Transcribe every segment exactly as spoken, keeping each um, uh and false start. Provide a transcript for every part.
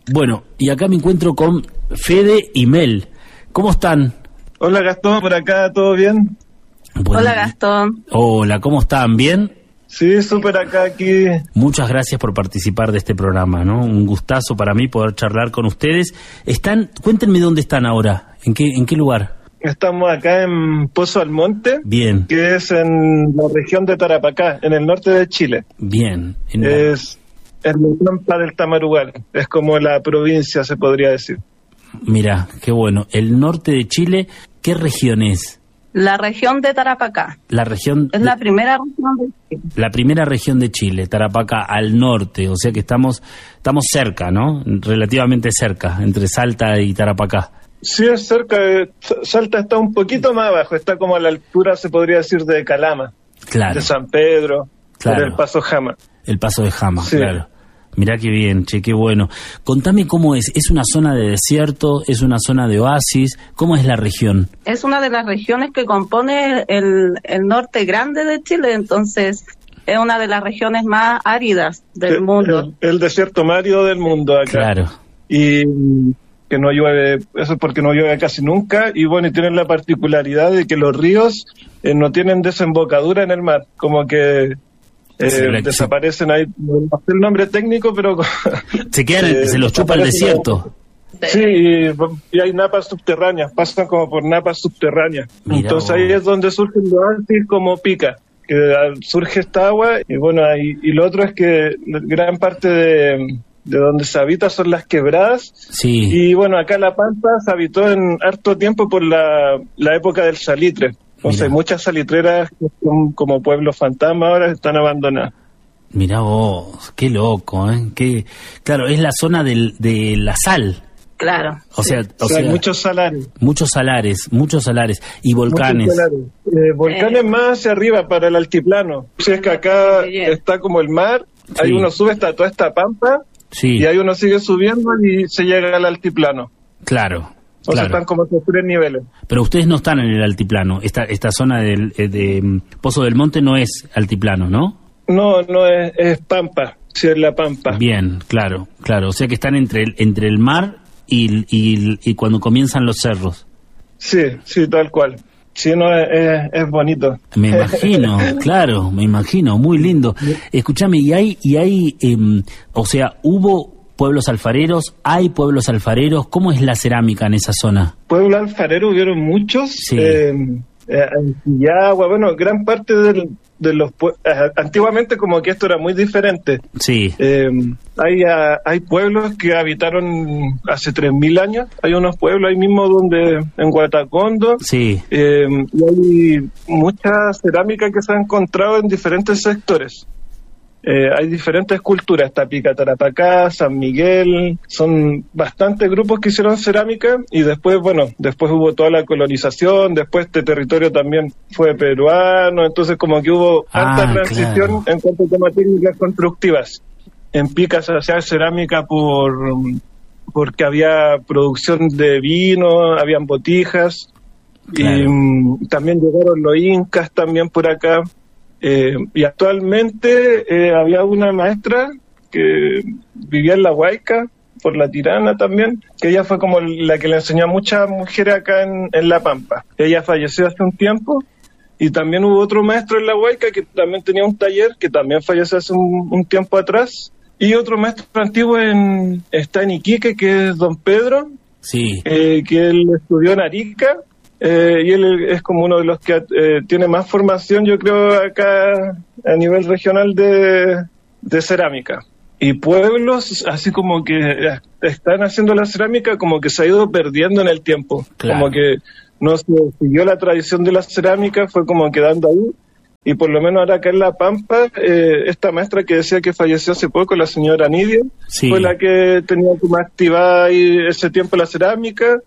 Bueno, y acá me encuentro con Fede y Mel. ¿Cómo están? Hola Gastón, por acá, ¿todo bien? Bueno, hola Gastón. Hola, ¿cómo están? ¿Bien? Sí, súper acá, aquí. Muchas gracias por participar de este programa, ¿no? Un gustazo para mí poder charlar con ustedes. Están, cuéntenme dónde están ahora, ¿en qué, en qué lugar? Estamos acá en Pozo Almonte. Bien. Que es en la región de Tarapacá, en el norte de Chile. Bien. En la... Es en la pampa del Tamarugal, es como la provincia, se podría decir. Mira, qué bueno. El norte de Chile, ¿qué región es? La región de Tarapacá. La región es de... la primera región de Chile. La primera región de Chile, Tarapacá, al norte, o sea que estamos estamos cerca, ¿no? Relativamente cerca, entre Salta y Tarapacá. Sí, es cerca. Salta está un poquito más abajo, está como a la altura, se podría decir, de Calama. Claro. De San Pedro, claro. del Paso Jama. El Paso de Jama, sí. Claro. Mirá qué bien, che, qué bueno. Contame cómo es. ¿Es una zona de desierto? ¿Es una zona de oasis? ¿Cómo es la región? Es una de las regiones que compone el, el norte grande de Chile, entonces es una de las regiones más áridas del el, mundo. El, el desierto más árido del mundo acá. Claro. Y que no llueve, eso es porque no llueve casi nunca, y bueno, y tienen la particularidad de que los ríos eh, no tienen desembocadura en el mar, como que... Eh, se desaparecen ahí, no sé el nombre técnico, pero se quedan, eh, se los chupa el desierto. Sí, y, y hay napas subterráneas, pasan como por napas subterráneas. Mirá, entonces vos. Ahí es donde surgen los oasis como Pica, que surge esta agua, y bueno, ahí, y lo otro es que gran parte de, de donde se habita son las quebradas. Sí. Y bueno, acá La Pampa se habitó en harto tiempo por la, la época del salitre. Entonces hay muchas salitreras que son como pueblos fantasma, ahora están abandonadas. Mirá vos, qué loco, ¿eh? Qué... Claro, es la zona del, de la sal. Claro. O sea, o o sea, sea muchos salares. Muchos salares, muchos salares. Y volcanes. Salares. Eh, volcanes eh. más hacia arriba, para el altiplano. Si es que acá está como el mar, sí. Hay uno sube hasta toda esta pampa, sí. Y ahí uno sigue subiendo y se llega al altiplano. Claro. O claro. sea, están como esos tres niveles. Pero ustedes no están en el altiplano. Esta esta zona del, de, de Pozo del Monte no es altiplano, ¿no? No, no es, es pampa. Sí, es la pampa. Bien, claro, claro. O sea que están entre el, entre el mar y, y, y cuando comienzan los cerros. Sí, sí, tal cual. Sí, no, es, es, es bonito. Me imagino, claro, me imagino. Muy lindo. Escúchame, y hay, y hay eh, o sea, hubo... pueblos alfareros, ¿hay pueblos alfareros? ¿Cómo es la cerámica en esa zona? Pueblos alfareros hubieron muchos, sí. eh, en Quillagua, bueno, gran parte del, de los eh, antiguamente como que esto era muy diferente. Sí. Eh, hay, a, hay pueblos que habitaron hace tres mil años, hay unos pueblos ahí mismo donde, en Guatacondo, sí. eh, y hay mucha cerámica que se ha encontrado en diferentes sectores. Eh, hay diferentes culturas, está Pica Tarapacá, San Miguel, son bastantes grupos que hicieron cerámica y después, bueno, después hubo toda la colonización, después este territorio también fue peruano, entonces como que hubo ah, harta transición, claro. En cuanto a temas técnicas constructivas. En Pica se hacía cerámica por porque había producción de vino, habían botijas, claro. Y um, también llegaron los incas también por acá. Eh, y actualmente eh, había una maestra que vivía en La Huayca, por La Tirana también, que ella fue como la que le enseñó a muchas mujeres acá en, en La Pampa. Ella falleció hace un tiempo, y también hubo otro maestro en La Huayca que también tenía un taller, que también falleció hace un, un tiempo atrás, y otro maestro antiguo en, está en Iquique, que es don Pedro, sí. eh, que él estudió en Arica. Eh, y él es como uno de los que eh, tiene más formación, yo creo, acá a nivel regional de, de cerámica. Y pueblos, así como que están haciendo la cerámica, como que se ha ido perdiendo en el tiempo. Claro. Como que no se siguió la tradición de la cerámica, fue como quedando ahí. Y por lo menos ahora acá en La Pampa, eh, esta maestra que decía que falleció hace poco, la señora Nidia, sí. Fue la que tenía como activada ahí ese tiempo la cerámica.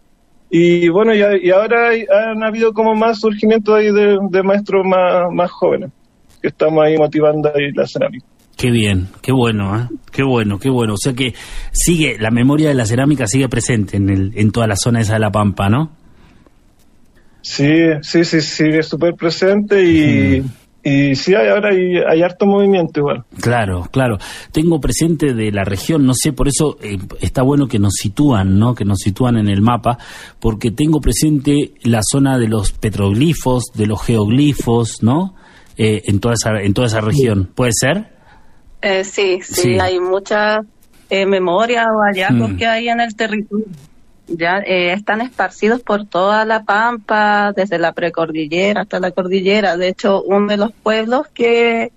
Y bueno, y, y ahora hay, han habido como más surgimiento ahí de, de maestros más, más jóvenes, que estamos ahí motivando ahí la cerámica. Qué bien, qué bueno, ¿eh? Qué bueno, qué bueno. O sea que sigue, la memoria de la cerámica sigue presente en el, en toda la zona esa de La Pampa, ¿no? Sí, sí, sí, sigue súper presente y, mm. y sí, hay, ahora hay, hay harto movimiento igual. Claro, claro. Tengo presente de la región, no sé, por eso eh, está bueno que nos sitúan, ¿no? Que nos sitúan en el mapa, porque tengo presente la zona de los petroglifos, de los geoglifos, ¿no? Eh, en toda esa, en toda esa región. ¿Puede ser? Eh, sí, sí, Sí. hay muchas eh, memorias o hallazgos Mm. que hay en el territorio. Ya eh, están esparcidos por toda la Pampa, desde la precordillera hasta la cordillera. De hecho, uno de los pueblos que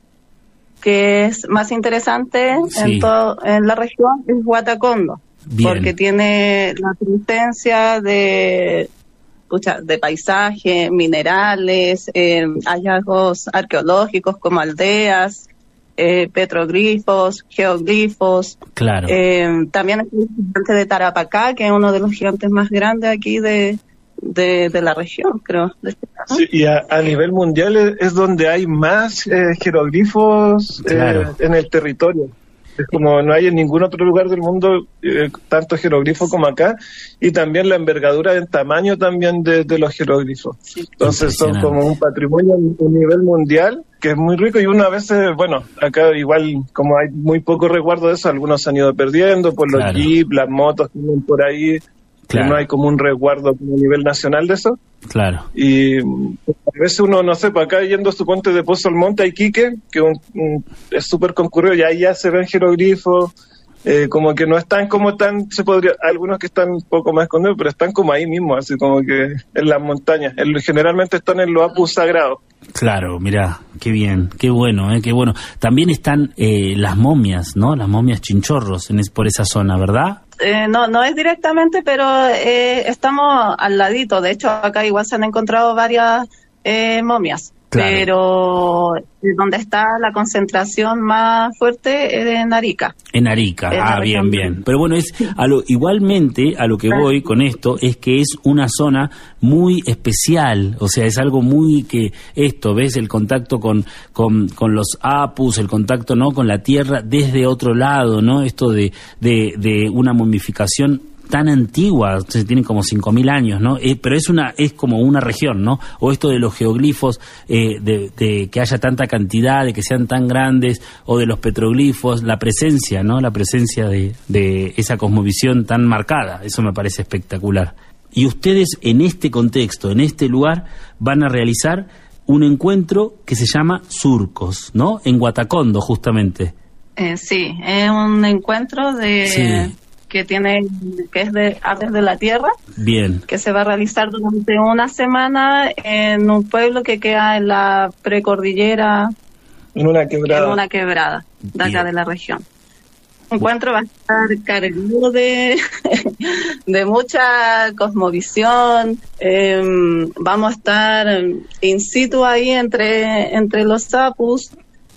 que es más interesante Sí. en todo en la región es Guatacondo, Bien. porque tiene la presencia de pucha, de paisaje, minerales, eh, hallazgos arqueológicos como aldeas, eh, petroglifos, geoglifos. Claro. Eh, también es el gigante de Tarapacá, que es uno de los gigantes más grandes aquí de, de, de la región, creo. De este caso. Sí, y a, a nivel mundial es, es donde hay más eh, jeroglifos eh, Claro. en el territorio. Es como no hay en ningún otro lugar del mundo eh, tanto jeroglifos como acá, y también la envergadura del tamaño también de, de los jeroglifos. Sí. Entonces son Impresionante. como un patrimonio a nivel mundial que es muy rico, y uno a veces, bueno, acá igual como hay muy poco resguardo de eso, algunos se han ido perdiendo por los Claro. jeeps, las motos que vienen por ahí, Claro. que no hay como un resguardo como a nivel nacional de eso. Claro. Y mm, a veces uno, no sé, para acá yendo a su puente de Pozo al Monte, a Iquique, que un, un- es súper concurrido, y ahí ya se ven jeroglifos, eh, como que no están como tan, se podría, algunos que están un poco más escondidos, pero están como ahí mismo, así como que en las montañas. En- generalmente están en los apus sagrados. Claro, mirá, qué bien, qué bueno, eh, qué bueno. También están eh, las momias, ¿no? Las momias chinchorros en es, por esa zona, ¿verdad? Eh, no, no es directamente, pero eh, estamos al ladito. De hecho, acá igual se han encontrado varias eh, momias. Claro. Pero eh, donde está la concentración más fuerte es en Arica. En Arica, En la ah, bien, región. bien. Pero bueno, es a lo, igualmente a lo que voy con esto es que es una zona muy especial, o sea, es algo muy que esto, ¿ves? El contacto con, con, con los apus, el contacto, ¿no? Con la tierra desde otro lado, ¿no? Esto de, de, de una momificación tan antigua, se tienen como cinco mil años, ¿no? Eh, pero es una es como una región, ¿no? O esto de los geoglifos, eh, de, de que haya tanta cantidad, de que sean tan grandes, o de los petroglifos, la presencia, ¿no? La presencia de, de esa cosmovisión tan marcada, eso me parece espectacular. Y ustedes en este contexto, en este lugar, van a realizar un encuentro que se llama Surcos, ¿no? En Guatacondo, justamente. Eh, sí, es un encuentro de Sí. que tiene que es de Artes de la Tierra, Bien, que se va a realizar durante una semana en un pueblo que queda en la precordillera, En una en quebrada. una quebrada de acá Bien. de la región. El encuentro va a estar cargado de, de mucha cosmovisión. Eh, vamos a estar in situ ahí entre, entre los apus.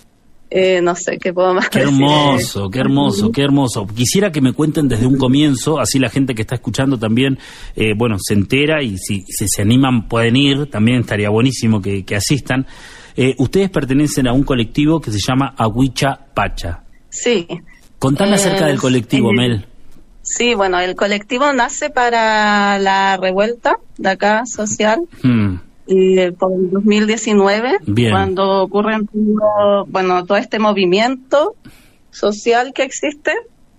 Eh, no sé qué puedo más qué decir. hermoso, qué hermoso, qué hermoso. Quisiera que me cuenten desde un comienzo, así la gente que está escuchando también, eh, bueno, se entera, y si, si se animan pueden ir, también estaría buenísimo que, que asistan. Eh, ustedes pertenecen a un colectivo que se llama Aguicha Pacha. Sí. Contame Eh, acerca del colectivo, eh, Mel. Sí, bueno, el colectivo nace para la revuelta de acá social. Hmm, Y eh, por el dos mil diecinueve, Bien. cuando ocurre todo, bueno, todo este movimiento social que existe,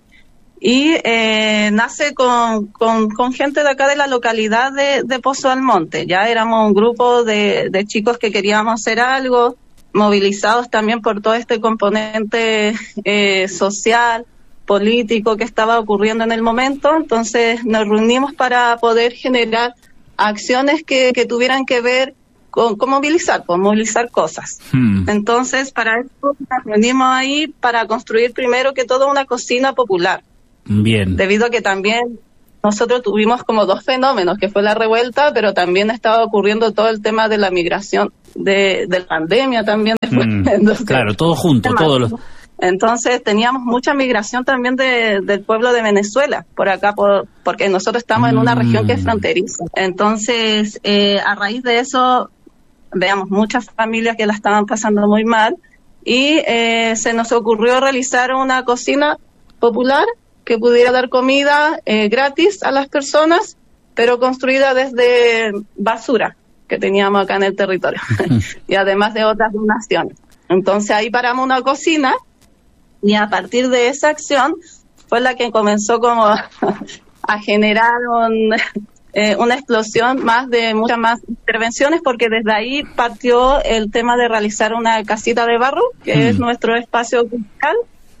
y eh, nace con, con, con gente de acá de la localidad de, de Pozo Almonte. Ya éramos un grupo de, de chicos que queríamos hacer algo, movilizados también por todo este componente eh, social, político que estaba ocurriendo en el momento. Entonces nos reunimos para poder generar acciones que, que tuvieran que ver con, con movilizar, con movilizar cosas. hmm, Entonces, para eso nos reunimos ahí para construir primero que todo una cocina popular, Bien, debido a que también nosotros tuvimos como dos fenómenos, que fue la revuelta, pero también estaba ocurriendo todo el tema de la migración, de, de la pandemia también después. hmm. Entonces, Claro, todo junto, tema. todos los... Entonces teníamos mucha migración también de, del pueblo de Venezuela, por acá, por, porque nosotros estamos en una Mm. región que es fronteriza. Entonces, eh, a raíz de eso, veamos muchas familias que la estaban pasando muy mal, y eh, se nos ocurrió realizar una cocina popular que pudiera dar comida eh, gratis a las personas, pero construida desde basura, que teníamos acá en el territorio, y además de otras donaciones. Entonces ahí paramos una cocina, y a partir de esa acción fue la que comenzó como a generar un, eh, una explosión más de muchas más intervenciones, porque desde ahí partió el tema de realizar una casita de barro, que mm. es nuestro espacio cultural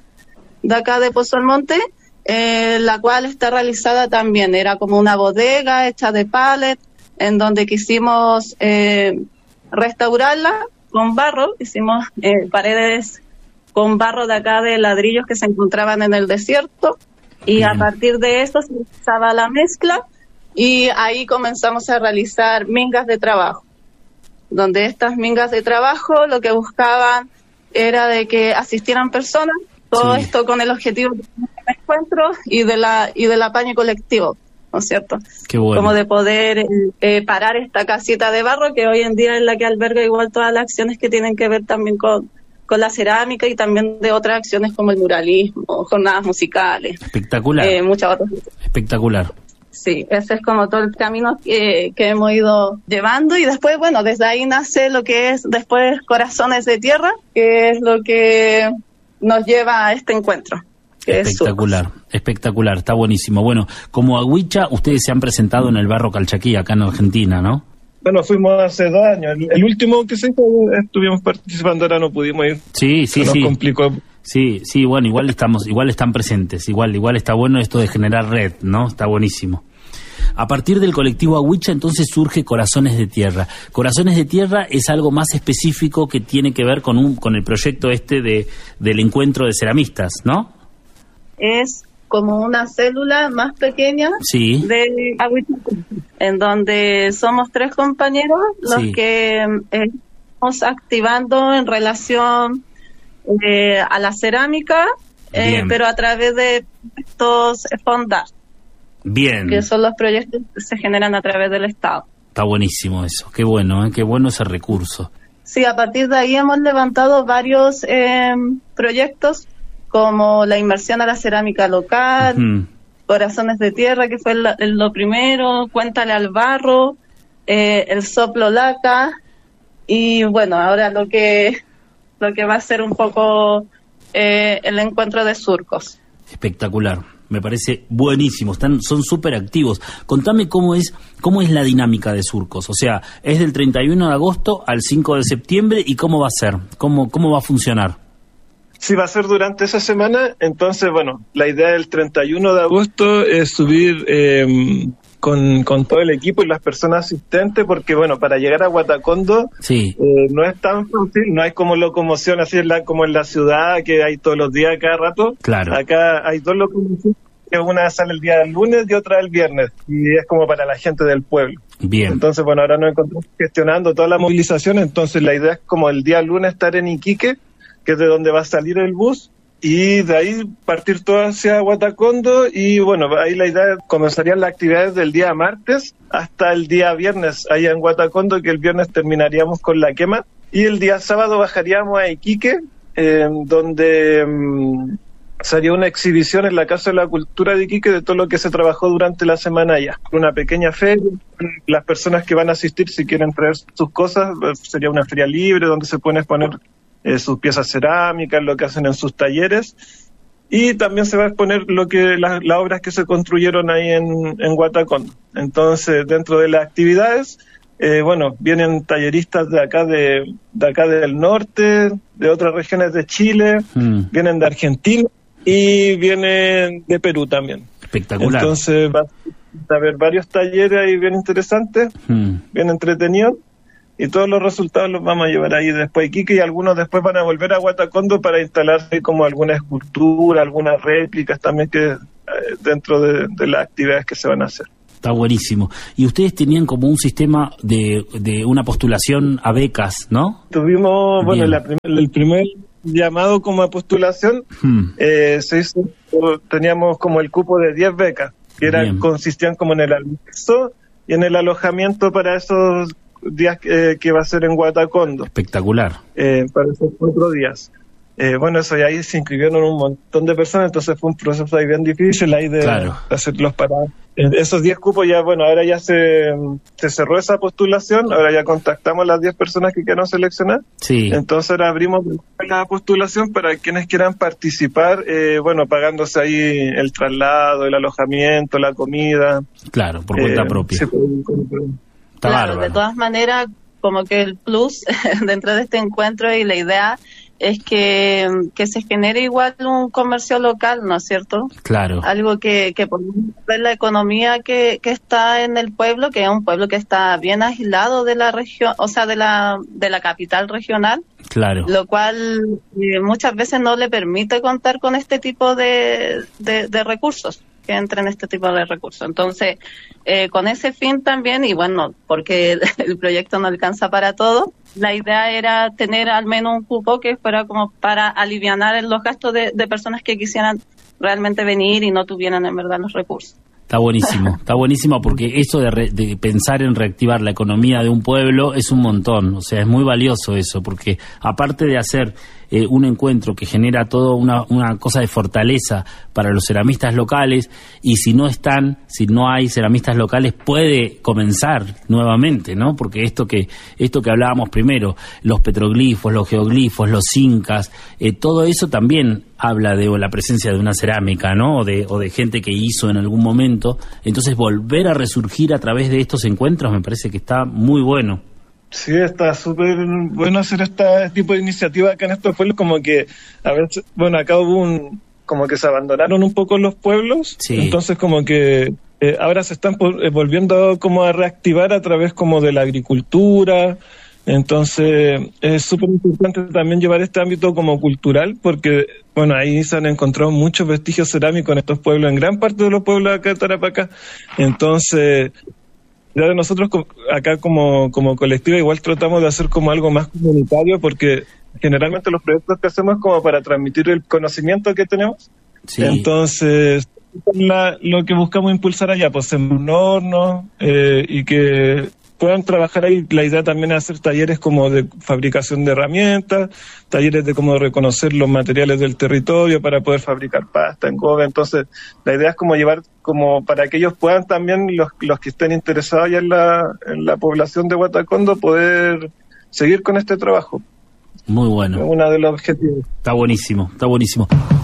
de acá de Pozo Almonte, eh, la cual está realizada también, era como una bodega hecha de pallet, en donde quisimos eh, restaurarla con barro, hicimos eh, paredes con barro de acá de ladrillos que se encontraban en el desierto, y Bien. a partir de eso se empezaba la mezcla, y ahí comenzamos a realizar mingas de trabajo, donde estas mingas de trabajo lo que buscaban era de que asistieran personas, todo sí. esto con el objetivo de encuentro y de la y del apaño colectivo, ¿no es cierto? Qué bueno. Como de poder eh, parar esta casita de barro, que hoy en día es la que alberga igual todas las acciones que tienen que ver también con, con la cerámica, y también de otras acciones como el muralismo, jornadas musicales. Espectacular. Eh, muchas otras. Espectacular. Sí, ese es como todo el camino que, que hemos ido llevando, y después, bueno, desde ahí nace lo que es después Corazones de Tierra, que es lo que nos lleva a este encuentro. Espectacular, espectacular, está buenísimo. Bueno, como Agüicha, ustedes se han presentado en el Barro Calchaquí, acá en Argentina, ¿no? Bueno, fuimos hace dos años. El, el último que se hizo estuvimos participando, ahora no pudimos ir. Sí, sí, se sí. Nos complicó. Sí, sí, bueno, igual estamos, igual están presentes, igual, igual está bueno esto de generar red, ¿no? Está buenísimo. A partir del colectivo Agüicha, entonces surge Corazones de Tierra. Corazones de Tierra es algo más específico que tiene que ver con un con el proyecto este de del encuentro de ceramistas, ¿no? Es como una célula más pequeña sí. de Agüicha, en donde somos tres compañeros los sí. que eh, estamos activando en relación eh, a la cerámica, eh, pero a través de estos fondos. Bien. Que son los proyectos que se generan a través del Estado. Está buenísimo eso, qué bueno, ¿eh? Qué bueno ese recurso. Sí, a partir de ahí hemos levantado varios eh, proyectos, como la inversión a la cerámica local, uh-huh. Corazones de Tierra, que fue el, el, lo primero, Cuéntale al Barro, eh, el Soplo Laca, y bueno, ahora lo que, lo que va a ser un poco eh, el encuentro de surcos. Espectacular. Me parece buenísimo, están, son súper activos. Contame cómo es cómo es la dinámica de surcos, o sea, es del treinta y uno de agosto al cinco de septiembre, y cómo va a ser, cómo cómo va a funcionar. Sí, va a ser durante esa semana. Entonces, bueno, la idea del treinta y uno de agosto es subir eh, con, con todo el equipo y las personas asistentes, porque bueno, para llegar a Guatacondo sí. eh, no es tan fácil, no hay como locomoción así en la, como en la ciudad, que hay todos los días cada rato. Claro. Acá hay dos locomociones, que una sale el día del lunes y otra el viernes, y es como para la gente del pueblo. Bien. Entonces, bueno, ahora nos encontramos gestionando toda la movilización, entonces la idea es como el día lunes estar en Iquique, que es de donde va a salir el bus, y de ahí partir todo hacia Guatacondo, y bueno, ahí la idea comenzarían las actividades del día martes hasta el día viernes allá en Guatacondo, que el viernes terminaríamos con la quema, y el día sábado bajaríamos a Iquique, eh, donde um, sería una exhibición en la Casa de la Cultura de Iquique de todo lo que se trabajó durante la semana allá. Una pequeña feria, las personas que van a asistir, si quieren traer sus cosas, sería una feria libre donde se pueden exponer Eh, sus piezas cerámicas, lo que hacen en sus talleres, y también se va a exponer lo que las, las obras que se construyeron ahí en, en Guatacondo. Entonces, dentro de las actividades, eh, bueno, vienen talleristas de acá de, de acá del norte, de otras regiones de Chile, mm. vienen de Argentina y vienen de Perú también. Espectacular. Entonces va a haber varios talleres ahí bien interesantes, mm. bien entretenidos. Y todos los resultados los vamos a llevar ahí después a Iquique, y algunos después van a volver a Guatacondo para instalarse como alguna escultura, algunas réplicas también que eh, dentro de, de las actividades que se van a hacer. Está buenísimo. Y ustedes tenían como un sistema de, de una postulación a becas, ¿no? Tuvimos, bueno, la prim- el primer llamado como a postulación, hmm. eh, se hizo, teníamos como el cupo de diez becas, que eran, consistían como en el almuerzo y en el alojamiento para esos días eh, que va a ser en Guatacondo. Espectacular. Eh, para esos cuatro días. Eh, bueno, eso, y ahí se inscribieron un montón de personas, entonces fue un proceso ahí bien difícil ahí de, claro. de hacerlos para esos diez cupos ya, bueno, ahora ya se, se cerró esa postulación, ahora ya contactamos a las diez personas que quedaron seleccionar. Sí. Entonces ahora abrimos la postulación para quienes quieran participar, eh, bueno, pagándose ahí el traslado, el alojamiento, la comida. Claro, por cuenta eh, propia. Sí, Está claro, bárbaro. de todas maneras, como que el plus dentro de este encuentro y la idea es que, que se genere igual un comercio local, ¿no es cierto? Claro. Algo que, que por ver la economía que, que está en el pueblo, que es un pueblo que está bien aislado de la región, o sea, de la, de la capital regional. Claro. Lo cual eh, muchas veces no le permite contar con este tipo de, de, de recursos, que entren este tipo de recursos. Entonces, eh, con ese fin también, y bueno, porque el, el proyecto no alcanza para todo, la idea era tener al menos un cupo que fuera como para alivianar los gastos de, de personas que quisieran realmente venir y no tuvieran en verdad los recursos. Está buenísimo, está buenísimo porque eso de, re, de pensar en reactivar la economía de un pueblo es un montón, o sea, es muy valioso eso, porque aparte de hacer eh, un encuentro que genera toda una, una cosa de fortaleza para los ceramistas locales, y si no están, si no hay ceramistas locales, puede comenzar nuevamente, ¿no? Porque esto que esto que hablábamos primero, los petroglifos, los geoglifos, los incas, eh, todo eso también habla de la presencia de una cerámica, ¿no? O de, o de gente que hizo en algún momento. Entonces, volver a resurgir a través de estos encuentros me parece que está muy bueno. Sí, está súper bueno hacer este tipo de iniciativa acá en estos pueblos, como que a veces, bueno, acá hubo un, como que se abandonaron un poco los pueblos, sí. Entonces como que eh, ahora se están por, eh, volviendo como a reactivar a través como de la agricultura. Entonces es súper importante también llevar este ámbito como cultural, porque bueno, ahí se han encontrado muchos vestigios cerámicos en estos pueblos, en gran parte de los pueblos acá de Tarapacá. Entonces ya de nosotros acá como, como colectivo igual tratamos de hacer como algo más comunitario, porque generalmente los proyectos que hacemos es como para transmitir el conocimiento que tenemos. Sí. Entonces la, lo que buscamos impulsar allá, pues en un horno eh, y que puedan trabajar ahí. La idea también es hacer talleres como de fabricación de herramientas, talleres de cómo reconocer los materiales del territorio para poder fabricar pasta, engobe. Entonces, la idea es como llevar, como para que ellos puedan también, los, los que estén interesados ya en la, en la población de Guatacondo, poder seguir con este trabajo. Muy bueno. Es uno de los objetivos. Está buenísimo, está buenísimo.